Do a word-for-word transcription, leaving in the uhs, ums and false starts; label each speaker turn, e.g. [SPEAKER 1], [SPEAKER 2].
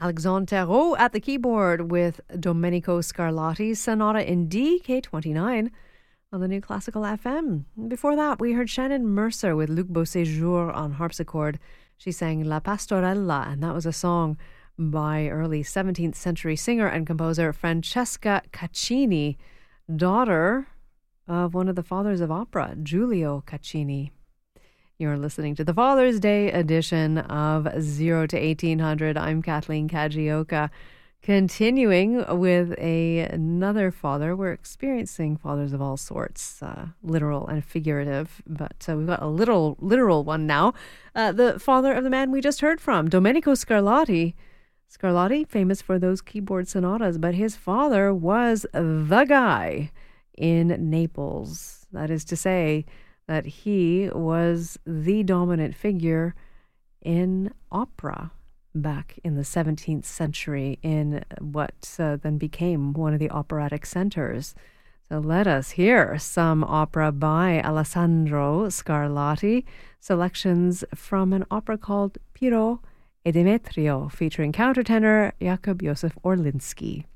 [SPEAKER 1] Alexandre Terreau at the keyboard with Domenico Scarlatti's Sonata in D, K twenty-nine on the New Classical F M. Before that, we heard Shannon Mercer with Luc Beauséjour on harpsichord. She sang La Pastorella, and that was a song by early seventeenth century singer and composer Francesca Caccini, daughter of one of the fathers of opera, Giulio Caccini. You're listening to the Father's Day edition of zero to eighteen hundred. I'm Kathleen Kajioka. Continuing with a, another father. We're experiencing fathers of all sorts, uh, literal and figurative, but uh, we've got a little literal one now. Uh, the father of the man we just heard from, Domenico Scarlatti. Scarlatti, famous for those keyboard sonatas, but his father was the guy in Naples. That is to say, that he was the dominant figure in opera back in the seventeenth century in what uh, then became one of the operatic centers. So let us hear some opera by Alessandro Scarlatti, selections from an opera called Pirro e Demetrio, featuring countertenor Jakub Józef Orlinski.